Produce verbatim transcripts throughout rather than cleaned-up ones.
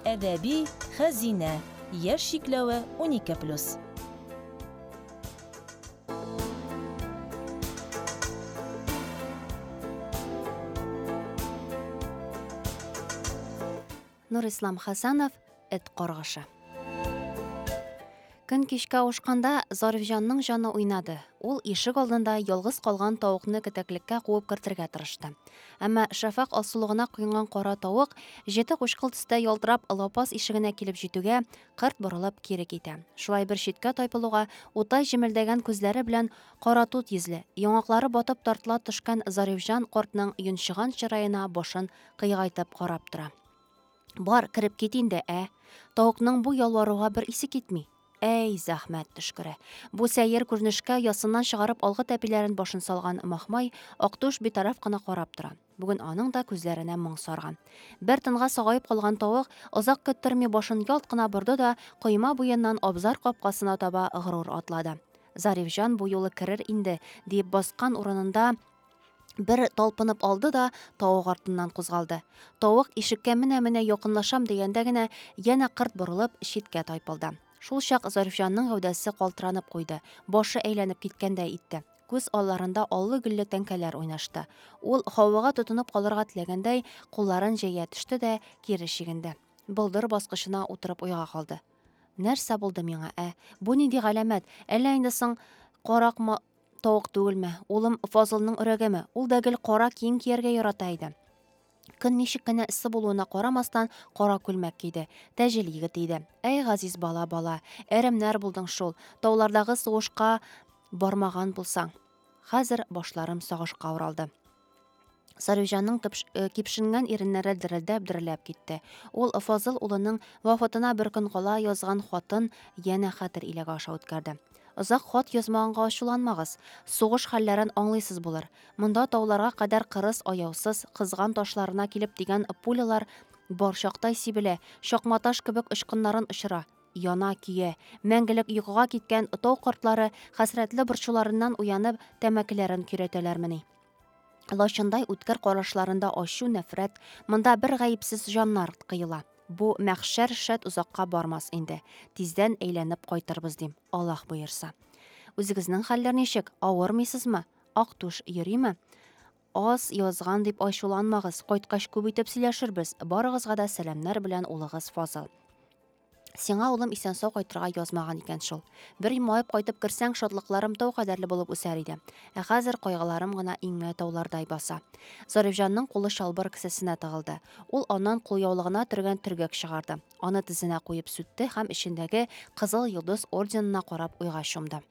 Әдәби хәзинә. Яшь чикләве унике плюс. Нурислам Хасанов, эт каргышы. Көн кичкә ушканда Зарифҗанның җаны уйнады. Ул ишек алдында ялгыз калган тавыкны кетәклеккә куып кертергә тырышты. Әмма шәфәк алсулыгына коенган кара тавык җете кушкыл төстә ялтырап лапас ишегенә килеп җитүгә, кырт борылып кире китә. Шулай бер читкә тайпылуга, утай җимелдәгән күзләре белән кара тут йөзле, яңаклары батып тартыла төшкән Зарифҗан картның йончыган чыраена башын кыйгайтып карап тора. Бар, кирип кит инде, ә. Тавыкның бу ялваруга бер исе китми. Әй, зәхмәт төшкере. Бу сәер күренешкә ясыннан чыгарып алгы тәпиләрен башын салган Махмай Актуш битараф кына карап тора. Бүген аның да күзләренә моң сарган. Бер тынга сагаеп калган тавык озак көттерми башын ялт кына борды да койма буеннан абзар капкасына таба гырур атлады. Зарифҗан бу юлы керер инде дип баскан урынында бер талпынып алды да тавык артыннан кузгалды. Тавык ишеккә менә-менә якынлашам дигәндә генә янә кырт борылып читкә тайпылды. Шул чак Зарифҗанның гәүдәсе калтыранып куйды, башы әйләнеп киткәндәй итте. Күз алларында аллы-гөлле тәңкәләр уйнашты. Ул һавага тотынып калырга теләгәндәй кулларын җәя төште дә кире чигенде. Болдыр баскычына утырып уйга калды. Нәрсә булды миңа, ә? Бу нинди галәмәт? Әллә инде соң каракмы тавык түгелме? Улым Фазылның өрәгеме? Ул да гел кара кием кияргә ярата иде. Көн ничек кенә эссе булуына карамастан кара күлмәк киде. Тәҗил егет иде. Әй газиз бала бала, әремнәр булдың шул. Таулардагы сугышка бармаган булсаң. Хәзер башларым сагышка уралды. Зарифҗанның кипшенгән иреннәре дерелдәп-дерелдәп китте. Ул Фазыл улының вафатына бер көн кала язган хатын янә хәтер иләге аша үткәрде. Озак хат язмаганга ачуланмагыз. Сугыш хәлләрен аңлыйсыз булыр. Монда тауларга кадәр кырыс аяусыз кызган ташларына килеп дигән пулялар барчактай сибелә, чакматаш кебек ычкыннарын очыра. Яна көя, мәңгелек йокыга киткән тау картлары хәсрәтле борчуларыннан уянып тәмәкеләрен көйрәтәләрмени. Лачындай үткер карашларында ачу, нәфрәт, монда бер гаепсез җаннар кыела. Бу мәхшәр шәт узакка бармас инде. Тиздән әйләнеп кайтырбыз дим, Аллаһ боерса. Үзегезнең хәлләр ничек? Авырмыйсызмы? Актуш йөриме? Аз язган дип ачуланмагыз. Кайткач күп итеп сөйләшербез. Барыгызга да сәламнәр белән улыгыз Фазыл. Сиңа улым исән-сау кайтырга язмаган икән шул. Бер йомаеп кайтып керсәң, шатлыкларым тау кадәрле булып үсәр иде. Ә хәзер кайгыларым гына иңмә таулардай баса. Зарифҗанның кулы чалбар кесәсенә тыгылды. Ул аннан кулъяулыгына төргән төргәк чыгарды. Аны тезенә куеп сүтте һәм эчендәге кызыл йолдыз орденына карап уйга чумды.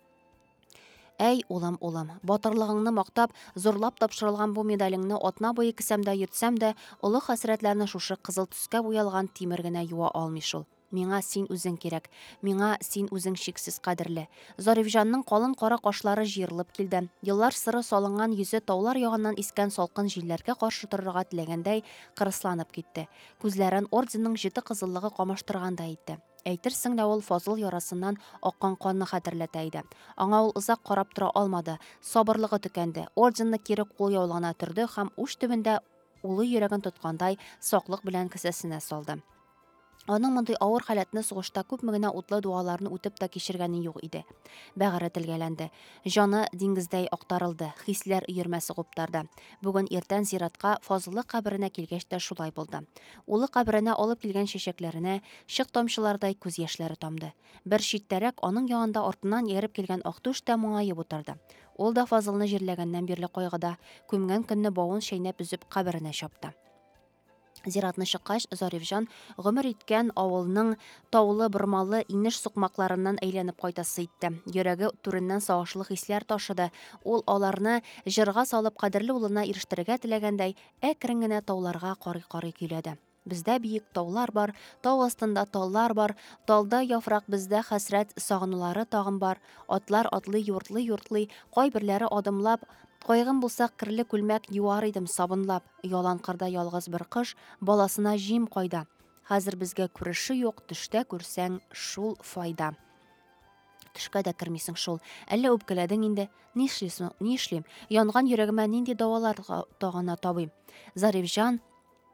Әй, улым, улым, батырлыгыңны мактап, зурлап тапшырылган бу медалеңне атна буе кесәмдә йөртсәм дә, олы хәсрәтләрне шушы кызыл төскә буялган тимер генә юа алмый шул. Миңа син үзең кирәк. Миңа син үзең шиксез кадерле. Зарифҗанның калын кара кашлары җыерылып килде. Еллар сыры салынган йөзе таулар ягыннан искән салкын җилләргә каршы торырга теләгәндәй кырысланып китте. Күзләрен орденның җете кызыллыгы камаштыргандай итте. Әйтерсең дә ул Фазыл ярасыннан аккан канны хәтерләтә иде. Аңа ул озак карап тора алмады. Сабырлыгы төкәнде. Орденны кире кулъяулыгына төрде һәм уч төбендә улы йөрәген тоткандай саклык белән кесәсенә салды. Аның мондый авыр халәтне сугышта күпме генә утлы дуаларны үтеп тә кичергәне юк иде. Бәгыре телгәләнде. Җаны диңгездәй актарылды. Хисләр өермәсе куптарды. Бүген иртән зиратка Фазылы каберенә килгәч тә шулай булды. Улы каберенә алып килгән чәчәкләренә чык тамчылардай күз яшьләре тамды. Бер читтәрәк аның янында артыннан йөреп килгән Актуш та моңаеп утырды. Ул да Фазылны җирләгәннән бирле кайгыда, күмгән көнне бавын чәйнәп үзеп каберенә чапты. Зиратны чыккач, Зарифҗан гомер иткән авылның таулы бормалы инеш сукмакларыннан әйләнеп кайтасы итте. Йөрәге түреннән сагышлы хисләр ташыды. Ул аларны җырга салып кадерле улына ирештерергә теләгәндәй, әкрен генә тауларга карый-карый көйләде. Бездә биек таулар бар, тау астында таллар бар, талда яфрак, бездә хәсрәт сагынулары тагын бар. Атлар атлый, юртлый-юртлый, кайберләре адымлап, кайгым булса кирле күлмәк юар идем сабынлап. Ялан кырда ялгыз бер кыш, баласына җим кайда. Хәзер безгә күреше юк, төштә күрсәң шул файда. Төшкә дә кермисең шул. Әллә үпкәләдең инде? Нишлисең, нишлим? Янган йөрәгемә нинди давалар тагына табыйм? Зарифҗан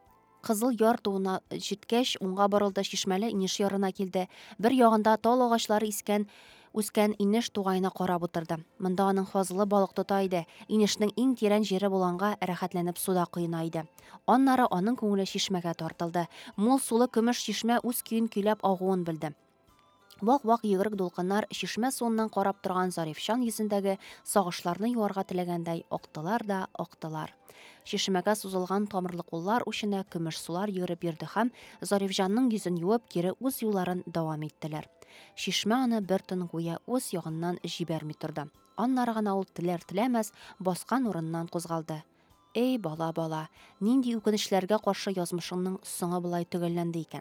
Кызыл яр туына җиткәч, уңга борылды, шишмәле инеш ярына килде. Бер ягында тал агачлары искән үскән инеш тугайына карап утырды. Монда аның Фазылы балык тота иде. Инешнең иң тирән җире булганга рәхәтләнеп суда коена иде. Аннары аның күңеле шишмәгә тартылды. Мул сулы көмеш шишмә үз көен көйләп агуын белде. Вак-вак йөгерек дулкыннар шишмә суыннан карап торган Зарифҗан йөзендәге сагышларны юарга теләгәндәй актылар да актылар. Шишмәгә сузылган тамырлы куллар учына көмеш сулар йөгереп йөрде һәм Зарифҗанның йөзен юып кире үз юлларын дәвам иттеләр. Шишмә аны бер тын гүя үз ягыннан җибәрми торды. Аннары гына ул теләр-теләмәс баскан урыннан кузгалды. Эй бала бала, нинди үкенечләргә каршы язмышыңның соңы болай төгәлләнде икән.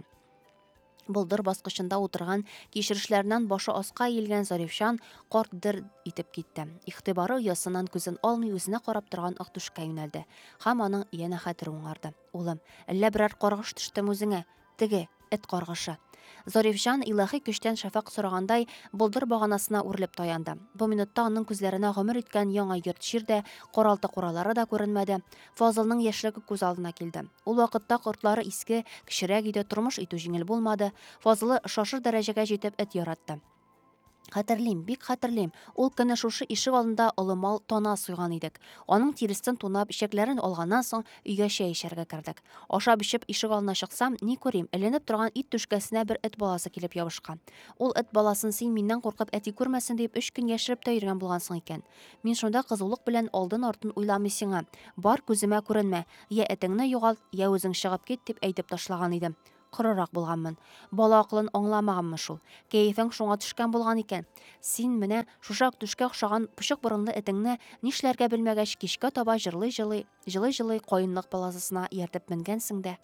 Болдыр баскычында утырган, кичерешләреннән башы аска иелгән Зарифҗан карт дер итеп китте. Игътибары оясыннан күзен алмый үзенә карап торган ак түшкә юнәлде. Һәм аның янә хәтере уңарды. Улым, әллә берәр каргыш төштеме үзеңә? Теге эт каргышы. Зарифҗан илаһи көчтән шәфәк сорагандай болдыр баганасына үрелеп таянды. Бу минутта аның күзләренә гомер иткән яңа йорт җирдә каралты куралары да күренмәде. Фазылның яшьлеге күз алдына килде. Ул вакытта кортлары иске, кечерәк иде, тормыш итү җиңел булмады. Фазылы шашыр дәрәҗәгә җитеп эт яратты. Хәтерлим, бик хәтерлим. Ул көне шушы ишек алдында олы мал тана суйган идек. Аның тиресен тунап, ишәкләрен алганнан соң өйгә чәй эчәргә кердек. Ашап-эчеп ишек алдына чыксам, ни күрим, эленеп торган ит түшкәсенә бер эт баласы килеп ябышкан. Ул эт баласын син миннән куркып әти күрмәсен дип өч көн яшереп тә йөргән булгансың икән. Мин шунда кызулык белән алдын-артын уйламый сиңа. Бар күземә күренмә. Я этеңне югалт, я үзең чыгып кит дип әйтеп ташлаган идем. Корырак булганмын. Бала акылын аңламаганмын шул. Кәефең шуңа төшкән булган икән. Син менә шушак түшкә охшаган пычык борынлы этеңне нишләргә белмәгәч кичкә таба җырлый-җырлый, җылый-җылый каенлык баласына ияртеп менгәнсең дә.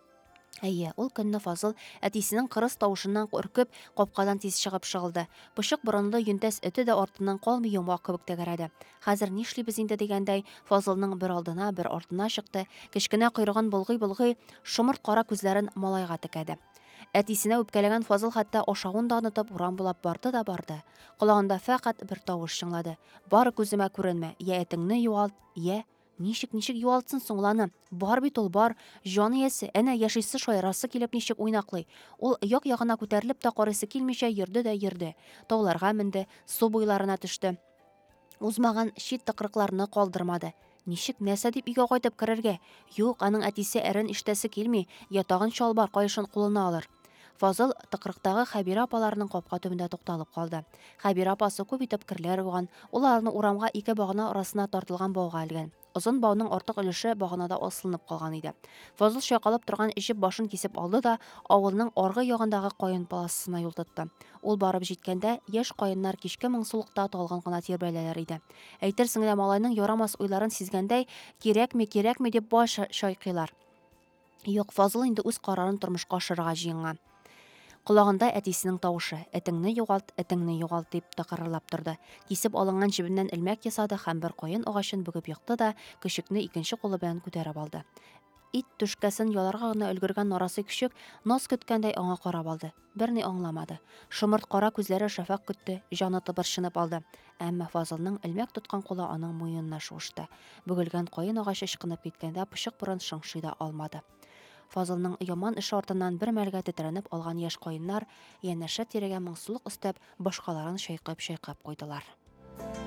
Әйе, ул көнне Фазыл әтисенең кырыс тавышыннан куркып, капкадан тиз чыгып шыгылды. Пычык борынлы йөнтәс эте дә артыннан калмый йомгак кебек тәгәрәде. Хәзер нишлибез инде дигәндәй, Фазылның бер алдына, бер артына чыкты. Кечкенә койрыгын болгый-болгый, шомырт кара күзләрен малайга текәде. Әтисенә үпкәләгән Фазыл хәтта ашавын да онытып урам буйлап барды да барды. Колагында фәкать бер тавыш чыңлады. Бары күземә күренмә, я этеңне югалт, я Ничек, ничек юалтсын соңланы? Бар бит ул бар. Җаны ясе, әнә яшисе шаярасы килеп ничек уйнаклый. Ул як-ягына күтәрелеп тә карыйсы килмичә йөрде дә йөрде. Тауларга менде, су буйларына төште. Узмаган чит тыкрыкларны калдырмады. Ничек нәрсә дип өйгә кайтып керергә? Юк, аның әтисе әрен иштәсе килми, я тагын чалбар кайышын кулына алыр. Фазыл тыкрыктагы Хәбирә апаларының капка төбендә тукталып калды. Хәбирә апасы күп итеп керләр уган. Ул аларны урамга ике багана арасына тартылган бауга элгән. Озын бауның артык өлеше баганада асылынып калган иде. Фазыл чайкалып торган җеп башын кисеп алды да авылның аргы ягындагы каен паласына юл тотты. Ул барып җиткәндә, яшь каеннар кичке моңсулыкта талган гына тирбәләләр иде. Әйтерсең лә малайның ярамас уйларын сизгәндәй, кирәкме, кирәкме дип баш чайкыйлар. Юк, Фазыл инде үз карарын тормышка ашырырга җыенган. Колагында әтисенең тавышы: "Этеңне югалт, этеңне югалт" дип тыкырылап торды. Кисеп алынган җибеннән элмәк ясады һәм бер каен агачын бүгеп якты да көчекне икенче кулы белән күтәреп алды. Ит түшкәсен яларга гына өлгергән нарасы күчек наз көткәндәй аңа карап алды. Берни аңламады. Шымырт кара күзләре шәфәк көтте, җаны тыбырчынып алды. Әмма Фазылның элмәк тоткан кулы аның муенына шуышты. Бөгелгән каен агачы ычкынып киткәндә пычык борын шыңшый да алмады. Фазылның яман эше артыннан бер мәлгә тетрәнеп алган яшь каеннар янәшә тирәгә моңсулык өстәп, башкаларын чайкап-чайкап куйдылар.